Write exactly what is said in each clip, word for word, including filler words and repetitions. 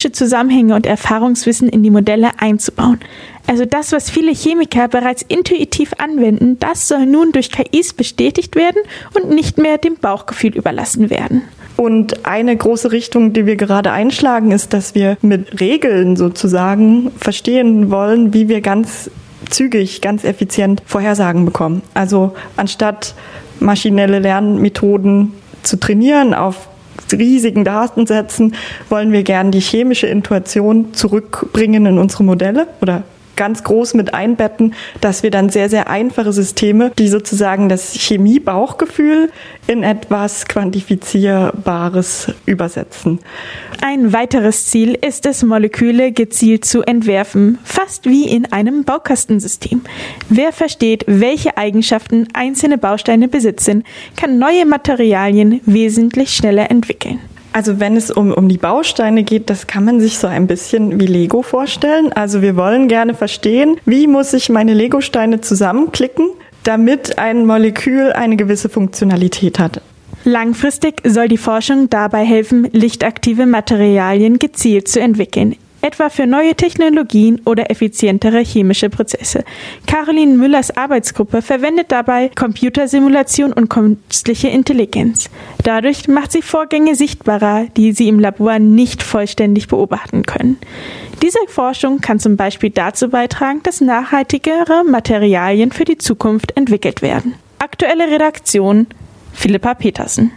chemische Zusammenhänge und Erfahrungswissen in die Modelle einzubauen. Also das, was viele Chemiker bereits intuitiv anwenden, das soll nun durch K Is bestätigt werden und nicht mehr dem Bauchgefühl überlassen werden. Und eine große Richtung, die wir gerade einschlagen, ist, dass wir mit Regeln sozusagen verstehen wollen, wie wir ganz zügig, ganz effizient Vorhersagen bekommen. Also anstatt maschinelle Lernmethoden zu trainieren auf riesigen Datensätzen, wollen wir gerne die chemische Intuition zurückbringen in unsere Modelle oder ganz groß mit einbetten, dass wir dann sehr, sehr einfache Systeme, die sozusagen das Chemie-Bauchgefühl in etwas Quantifizierbares übersetzen. Ein weiteres Ziel ist es, Moleküle gezielt zu entwerfen, fast wie in einem Baukastensystem. Wer versteht, welche Eigenschaften einzelne Bausteine besitzen, kann neue Materialien wesentlich schneller entwickeln. Also wenn es um, um die Bausteine geht, das kann man sich so ein bisschen wie Lego vorstellen. Also wir wollen gerne verstehen, wie muss ich meine Lego-Steine zusammenklicken, damit ein Molekül eine gewisse Funktionalität hat. Langfristig soll die Forschung dabei helfen, lichtaktive Materialien gezielt zu entwickeln, etwa für neue Technologien oder effizientere chemische Prozesse. Caroline Müllers Arbeitsgruppe verwendet dabei Computersimulation und künstliche Intelligenz. Dadurch macht sie Vorgänge sichtbarer, die sie im Labor nicht vollständig beobachten können. Diese Forschung kann zum Beispiel dazu beitragen, dass nachhaltigere Materialien für die Zukunft entwickelt werden. Aktuelle Redaktion: Philippa Petersen.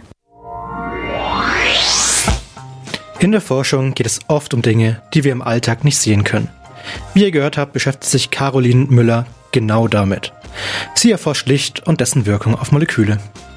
In der Forschung geht es oft um Dinge, die wir im Alltag nicht sehen können. Wie ihr gehört habt, beschäftigt sich Caroline Müller genau damit. Sie erforscht Licht und dessen Wirkung auf Moleküle.